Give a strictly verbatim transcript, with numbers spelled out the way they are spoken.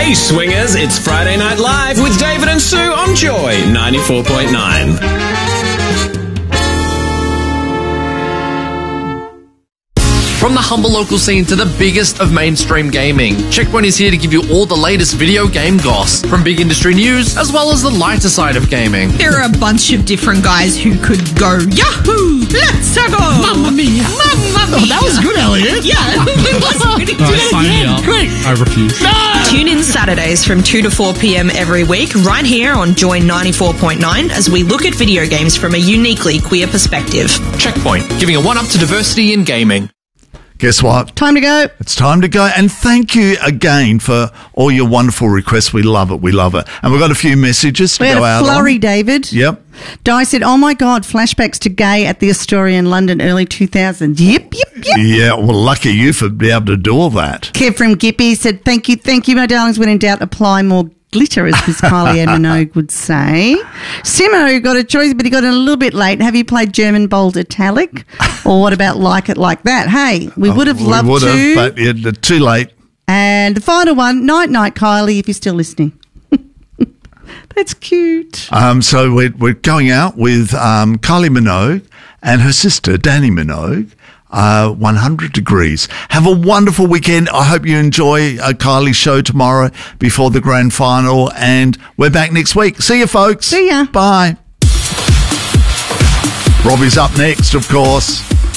Hey swingers, it's Friday Night Live with David and Sue on Joy ninety-four point nine. From the humble local scene to the biggest of mainstream gaming, Checkpoint is here to give you all the latest video game goss, from big industry news as well as the lighter side of gaming. There are a bunch of different guys who could go, Yahoo! Let's go! Mamma mia! Mamma mia! Oh, that was good, Elliot. Yeah, it was pretty good. Right, sign me up. Great. I refuse. No! Tune in Saturdays from two to four p.m. every week, right here on Joy ninety-four point nine, as we look at video games from a uniquely queer perspective. Checkpoint, giving a one-up to diversity in gaming. Guess what? Time to go. It's time to go. And thank you again for all your wonderful requests. We love it. We love it. And we've got a few messages to We had go a out flurry, on. David. Yep. Di said, oh my God, flashbacks to Gay at the Astoria in London, early two thousands. Yep, yep, yep. Yeah, well, lucky you for being able to do all that. Kev from Gippy said, thank you, thank you, my darlings. When in doubt, apply more glitter, as Miss Kylie Ann Minogue would say. Simo got a choice, but he got in a little bit late. Have you played German Bold Italic? Or what about Like It Like That? Hey, we would have Oh, loved we would to. have, but yeah, too late. And the final one, night, night, Kylie, if you're still listening. That's cute. Um, so we're, we're going out with um, Kylie Minogue and her sister, Danny Minogue. Uh, one hundred degrees. Have a wonderful weekend. I hope you enjoy uh, Kylie's show tomorrow before the grand final, and we're back next week. See you, folks. See ya. Bye. Robbie's up next, of course.